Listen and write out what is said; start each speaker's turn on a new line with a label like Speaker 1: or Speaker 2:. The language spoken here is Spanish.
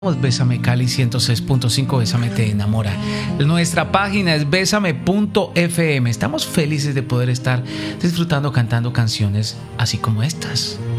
Speaker 1: Bésame Cali 106.5, Bésame te enamora. Nuestra página es besame.fm. Estamos felices de poder estar disfrutando, cantando canciones así como estas.